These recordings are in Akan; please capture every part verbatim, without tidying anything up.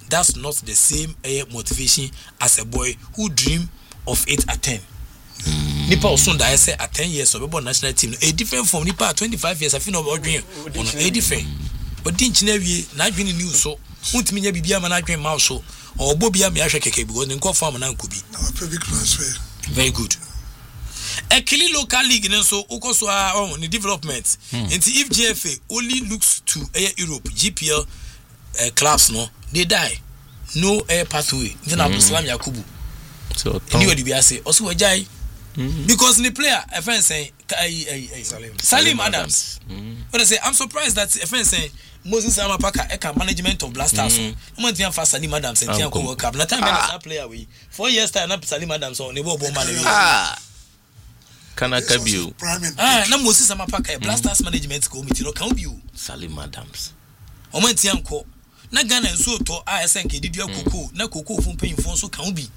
that's not the same uh, motivation as a boy who dream of it at ten. Mm. Nipa also that I say at ten years of a national team, a different from Nipa at twenty-five years. I feel no dream, a different. But didn't you know not dreaming new so? Won't mean be a man dream mouse so or Bobby Amiasha Keke because in call farm and could be very good. A Kili local league and so also our own development. And if G F A only looks to air Europe, G P L uh, clubs, no, they die. No air pathway. Then Abu Salam Yakubu. So, anyway, we say also a jai because the player, a friend saying Salim, Salim Adams. But I say, I'm surprised that a friend saying Moses Amapaka, Eka management of Blasters. I'm going to for Salim Adams and Tianco World Cup. Not time I player away. Four years time, up Salim Adams on the Bobo Mali. Ah. Can I tell you? Ah, no Moses Amapaka, Blasters management committee, no count you. Salim Adams. Omentianco. Na Ghana and so to I S N K did your cocoa, na cocoa from paying for so can be.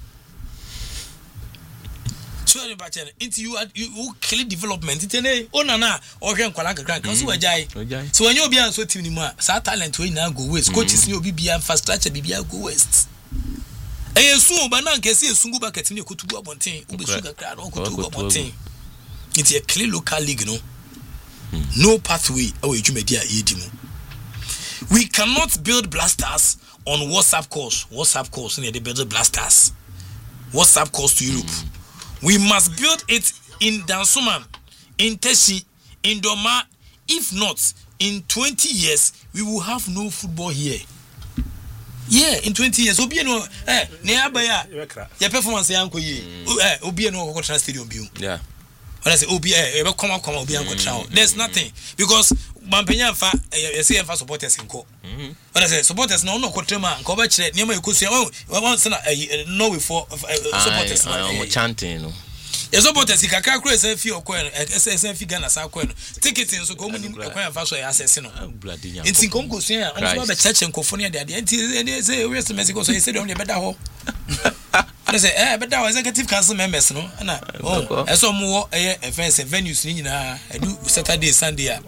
So into you you kill development. It's a oh na or can Kwalaka Crank. So jai. So when you be on so team sa talent we now go west. Coaches you be be infrastructure be go west. Eh so banan kesi esungu ba ketini okutubu abonten ube sugar crowd okutubu abonten. It's a clear local league no. No pathway away jumedia edimu. We cannot build Blasters on WhatsApp calls. WhatsApp calls, they build Blasters. WhatsApp calls to Europe. Mm. We must build it in Dansuman, in Teshi, in Doma. If not, in twenty years, we will have no football here. Yeah, in twenty years. Obi no, eh, neabaya. Your performance, uncle ye. Eh, Obi no go stadium view. Yeah. When I say Obi, eh, come on, come on, Obi and go. There's nothing because. Bampenya fa e say fa supporters nko. Mhm. When I say supporters no no kotrema nko ba kire niam ekosia we want say no we for supporters no chanting no. E supporters kakra kro say fi okọ no say say fi Ghana sa akọ no. Ticket nso ko mu ekwan fa so e access no. Nti nkom ko sua on so ba cheche nkofo ne de ade. Nti say we say Mexico so e say dem dey beda ho. I say eh beda executive council members no na oh e so mo eh events venues ni nyina edu Saturday Sunday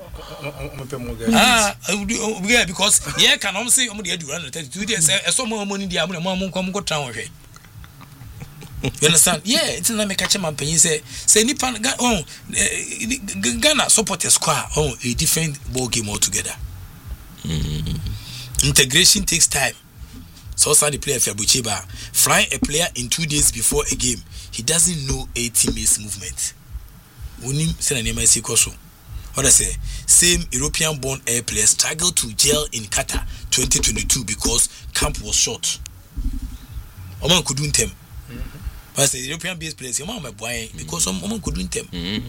ah because yeah can am say omo dey do run thirty-two days e so mo money dey am mo mo nkom ko tran hwe. You understand? Yeah, it's not make a chairman penny say say nipa oh Ghana supporters qua oh a different ball game altogether. Mm-hmm. Integration takes time. So the player Fabuchiba flying a player in two days before a game, he doesn't know a teammate's movement. Unim send a name so. What I say, same European born air players struggled to gel in Qatar twenty twenty-two because camp was short. Oman could do them. But the European based players, Oman my boy because Oman could do them.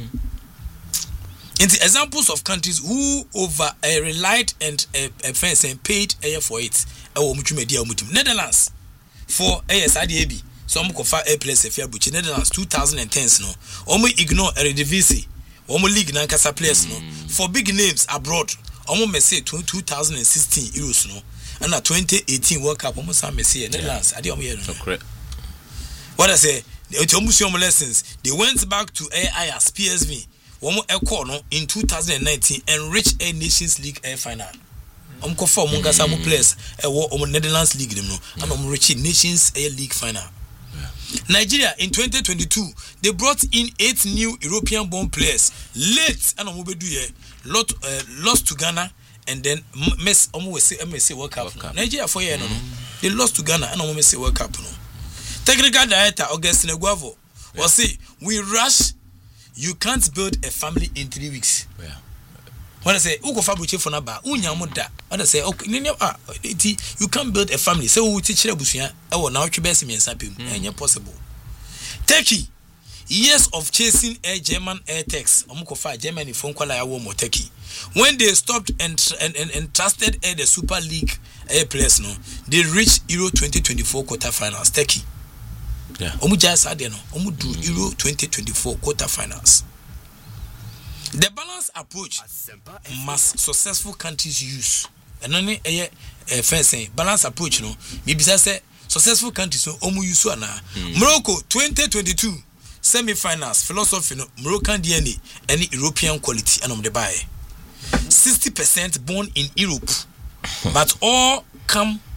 In the examples of countries who over uh, relied and uh, fence and paid air for it. Netherlands for A S I D A B. Some cofa air players if you are Netherlands two thousand ten no. Omo ignore Eredivisie. Omo league na kasa players no. For big names abroad. Omo me say two thousand sixteen Euros no. And a twenty eighteen World Cup omo say me say Netherlands. Ade omo here no. Correct. What I say, the omo lessons. They went back to A I as P S V. Omo ekọ no in two thousand nineteen and reached a Nations League air final. I'm confirm Munga Samu players a war on Netherlands League no and I'm reaching Nations Air League final. Yeah. Nigeria in twenty twenty-two they brought in eight new European born players late and I'm lot uh, lost to Ghana and then miss almost say M S C World Cup. World Cup. Nigeria for year no they lost to Ghana and I'm say World Cup no. Technical director Augustine Guavo will say we rush. You can't build a family in three weeks. Yeah. When I say uko fabuche for na ba unya mo da when I say okay ah you can't build a family say we teach abusua e wo na otwe bese me nsa pem enye possible. Turkey years of chasing air German air tax omuko fa Germany phone call ya wo mo Turkey when they stopped and and, and, and trusted air the Super League air players no they reached Euro twenty twenty-four quarter finals. Turkey yeah omu just ade no omu do Euro twenty twenty-four quarter finals. The balanced approach must successful countries use. And only a first saying balanced approach no. Maybe say successful countries no omu use na. Morocco twenty twenty-two semi-finals philosophy no Moroccan D N A any European quality and on the buy. sixty percent born in Europe, but all come